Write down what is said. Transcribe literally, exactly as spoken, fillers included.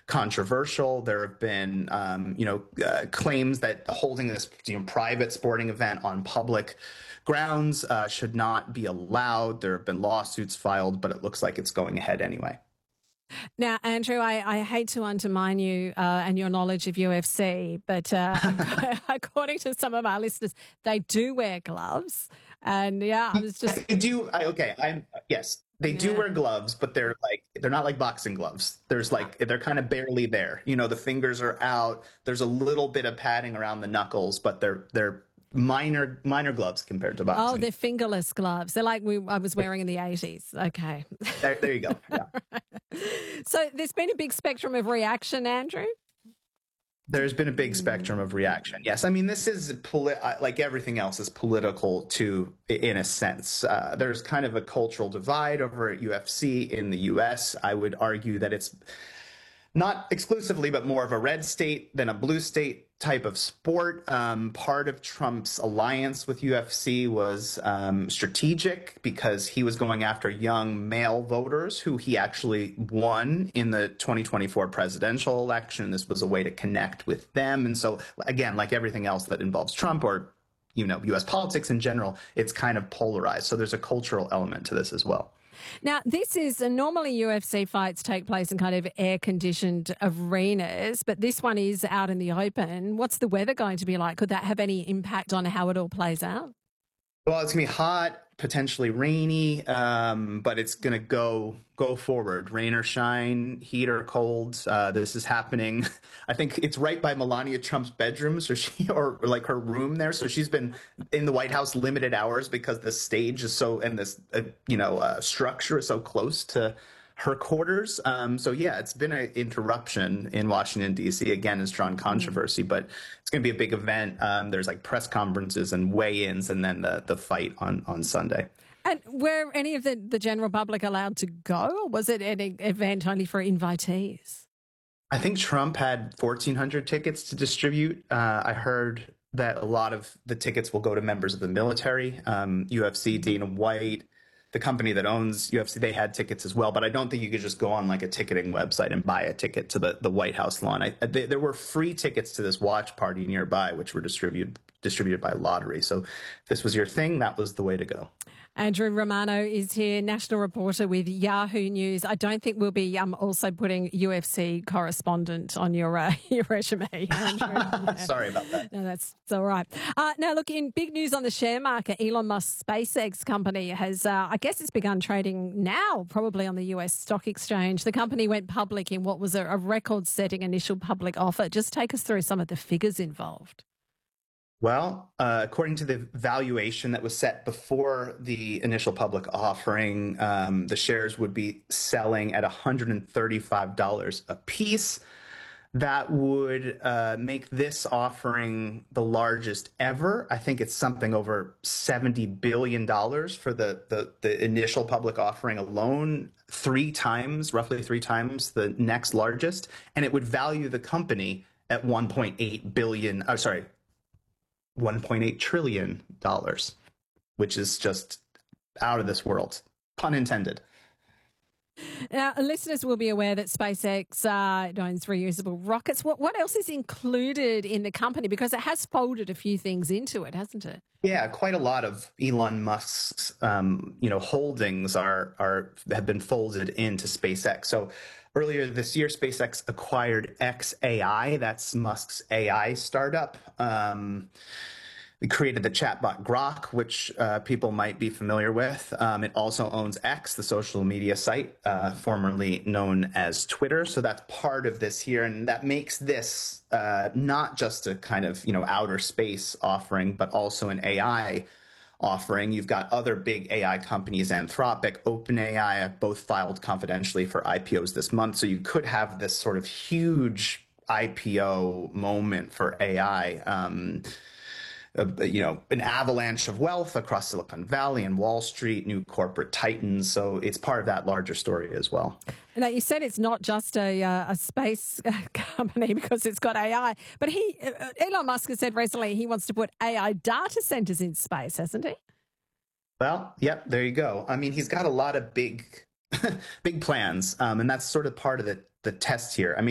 controversial. There have been, um, you know, uh, claims that holding this you know, private sporting event on public grounds uh, should not be allowed. There have been lawsuits filed, but it looks like it's going ahead anyway. Now, Andrew, I, I hate to undermine you uh, and your knowledge of U F C, but uh, according to some of our listeners, they do wear gloves. And yeah, I was just. They do. I, okay. I'm yes. They do Yeah. wear gloves, but they're like they're not like boxing gloves. There's like they're kind of barely there. You know, the fingers are out. There's a little bit of padding around the knuckles, but they're they're minor minor gloves compared to boxing. Oh, they're fingerless gloves. They're like we I was wearing in the eighties. Okay. There, there you go. Yeah. So there's been a big spectrum of reaction, Andrew. There's been a big spectrum of reaction. Yes, I mean this is poli- like everything else is political too, in a sense. Uh, there's kind of a cultural divide over at U F C in the U S. I would argue that it's not exclusively, but more of a red state than a blue state type of sport. Um, part of Trump's alliance with U F C was um, strategic because he was going after young male voters who he actually won in the twenty twenty-four presidential election. This was a way to connect with them. And so, again, like everything else that involves Trump or, you know, U S politics in general, it's kind of polarized. So there's a cultural element to this as well. Now, this is uh, normally U F C fights take place in kind of air-conditioned arenas, but this one is out in the open. What's the weather going to be like? Could that have any impact on how it all plays out? Well, it's going to be hot, potentially rainy, um, but it's going to go go forward. Rain or shine, heat or cold. Uh, this is happening. I think it's right by Melania Trump's bedroom, so she or like her room there. So she's been in the White House limited hours because the stage is so and this uh, you know uh, structure is so close to her quarters. Um, so yeah, it's been an interruption in Washington, D C. Again, it's drawn controversy, but it's going to be a big event. Um, there's like press conferences and weigh-ins and then the, the fight on, on Sunday. And were any of the, the general public allowed to go, or was it an event only for invitees? I think Trump had fourteen hundred tickets to distribute. Uh, I heard that a lot of the tickets will go to members of the military. Um, U F C, Dana White, the company that owns U F C, they had tickets as well. But I don't think you could just go on like a ticketing website and buy a ticket to the, the White House lawn. I, they, there were free tickets to this watch party nearby, which were distributed distributed by lottery. So if this was your thing, that was the way to go. Andrew Romano is here, national reporter with Yahoo News. I don't think we'll be um, also putting U F C correspondent on your uh, your resume, Andrew. Yeah. Sorry about that. No, that's it's all right. Uh, now, look, in big news on the share market, Elon Musk's SpaceX company has, uh, I guess it's begun trading now, probably on the U S stock exchange. The company went public in what was a, a record-setting initial public offer. Just take us through some of the figures involved. Well, uh, according to the valuation that was set before the initial public offering, um, the shares would be selling at one hundred thirty-five dollars a piece. That would uh, make this offering the largest ever. I think it's something over seventy billion dollars for the, the, the initial public offering alone, three times, roughly three times the next largest. And it would value the company at one point eight billion dollars, oh, sorry, one point eight trillion dollars, which is just out of this world, pun intended. Now, listeners will be aware that SpaceX uh, owns reusable rockets. What what else is included in the company? Because it has folded a few things into it, hasn't it? Yeah, quite a lot of Elon Musk's um, you know holdings are are have been folded into SpaceX. So earlier this year, SpaceX acquired X A I. That's Musk's A I startup. Um, We created the chatbot Grok, which uh, people might be familiar with. Um, it also owns X, the social media site, uh, formerly known as Twitter. So that's part of this here. And that makes this uh, not just a kind of, you know, outer space offering, but also an A I offering. You've got other big A I companies, Anthropic, OpenAI, have both filed confidentially for I P Os this month. So you could have this sort of huge I P O moment for A I. Um, Uh, you know, an avalanche of wealth across Silicon Valley and Wall Street, new corporate titans. So it's part of that larger story as well. Now, you said it's not just a, uh, a space company because it's got A I, but he, uh, Elon Musk has said recently he wants to put A I data centers in space, hasn't he? Well, yep, there you go. I mean, he's got a lot of big, big plans, um, and that's sort of part of the, the test here. I mean,